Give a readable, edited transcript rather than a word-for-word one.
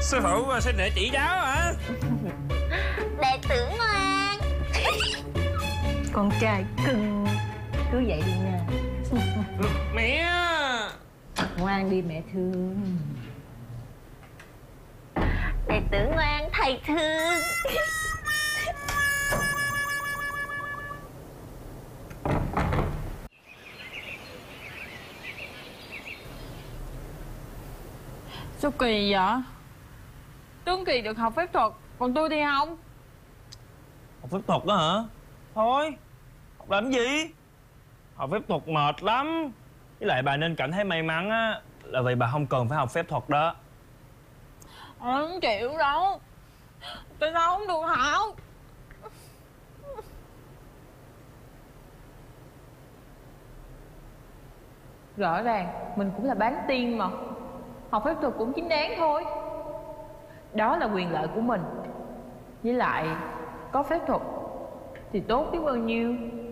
Sư phụ xin lễ chỉ giáo hả? Đệ tử ngoan. Con trai cưng. Cứ vậy đi nha. Mẹ. Ngoan đi mẹ thương. Đệ tử ngoan thầy thương. Sao kỳ vậy? Tuấn Kỳ được học phép thuật, còn tôi thì không. Học phép thuật đó hả? Thôi, học làm gì? Học phép thuật mệt lắm. Với lại bà nên cảm thấy may mắn á, là vì bà không cần phải học phép thuật đó. Không chịu đâu. Tại sao không được học? Rõ ràng mình cũng là bán tiên mà. Học phép thuật cũng chính đáng thôi. Đó là quyền lợi của mình. Với lại có phép thuật thì tốt biết bao nhiêu.